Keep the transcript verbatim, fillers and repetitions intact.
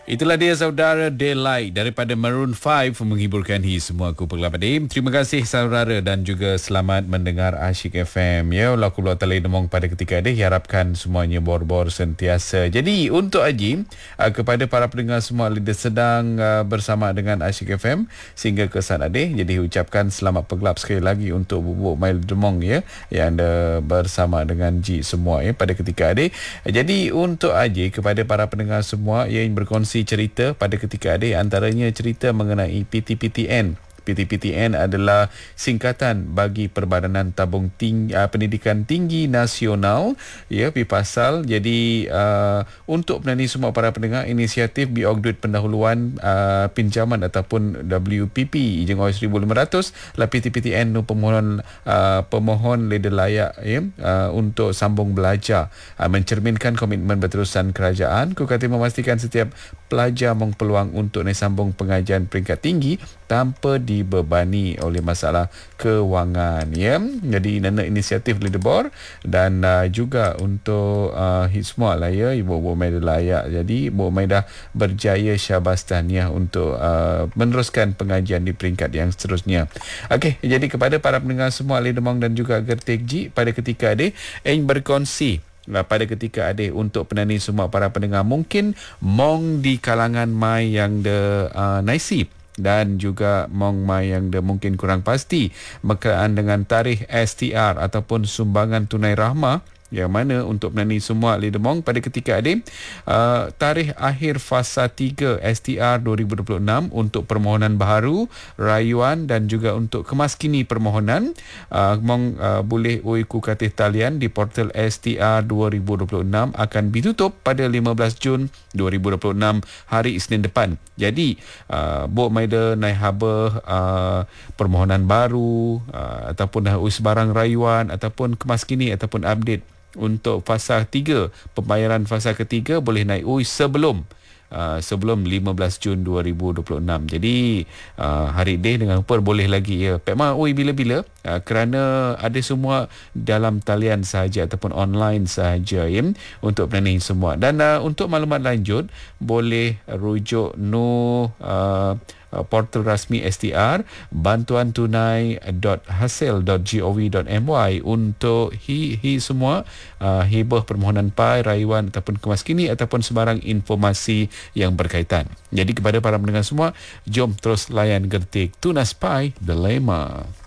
Itulah dia saudara Daylight daripada Maroon five menghiburkan hi semua aku Pengelapadim. Terima kasih saudara dan juga selamat mendengar Asyik F M. Ya, laku luar talai demong pada ketika ini harapkan semuanya bor-bor sentiasa. Jadi untuk Haji uh, kepada para pendengar semua lidah sedang uh, bersama dengan Asyik F M sehingga ke saat ini. Jadi ucapkan selamat pegelap sekali lagi untuk bubuk mail demong ya yang anda bersama dengan Ji semua ya pada ketika ini. Jadi untuk Haji kepada para pendengar semua yang berkongsi cerita pada ketika ada antaranya cerita mengenai P T P T N. P T P T N adalah singkatan bagi Perbadanan Tabung Tinggi, uh, Pendidikan Tinggi Nasional ya Pipasal. Jadi uh, untuk penani semua para pendengar inisiatif biog duit pendahuluan uh, pinjaman ataupun W P P ijeng seribu lima ratus lah P T P T N nu pemohon uh, pemohon leda layak ya uh, untuk sambung belajar uh, mencerminkan komitmen berterusan kerajaan ku kata memastikan setiap pelajar mong peluang untuk naik sambung pengajian peringkat tinggi tanpa dibebani oleh masalah kewangan ya. Jadi nana inisiatif leaderboard dan uh, juga untuk uh, hit semua lah ya ibu-ibu media layak. Jadi ibu media berjaya syabas tahniah untuk uh, meneruskan pengajian di peringkat yang seterusnya. Okey, jadi kepada para pendengar semua Ledemong dan juga Gertik Ji pada ketika ini ingin berkongsi pada ketika ada untuk penani semua para pendengar mungkin mong di kalangan mai yang de uh, naisib dan juga mong mai yang de mungkin kurang pasti berkaitan dengan tarikh S T R ataupun sumbangan tunai rahmah yang mana untuk penani semua Ledemong pada ketika ada uh, tarikh akhir fasa tiga S T R dua ribu dua puluh enam untuk permohonan baharu, rayuan dan juga untuk kemaskini permohonan uh, mong uh, boleh uiku katih talian di portal S T R dua ribu dua puluh enam akan ditutup pada lima belas Jun dua ribu dua puluh enam hari Isnin depan. Jadi uh, bo maida naik haba uh, permohonan baru uh, ataupun dah uis barang rayuan ataupun kemaskini ataupun update untuk fasa tiga, pembayaran fasa ketiga boleh naik ui sebelum uh, sebelum lima belas Jun dua ribu dua puluh enam. Jadi uh, hari ini dengan upper boleh lagi ya. Pekma ui bila-bila uh, kerana ada semua dalam talian sahaja ataupun online sahaja ya untuk planning semua. Dan uh, untuk maklumat lanjut boleh rujuk nu uh, Uh, portal rasmi S T R bantuan tunai dot hasil dot gov dot my untuk hi, hi semua uh, hibah permohonan P A I, rayuan ataupun kemaskini ataupun sebarang informasi yang berkaitan. Jadi kepada para pendengar semua, jom terus layan Gertik Tunas P A I Dilema.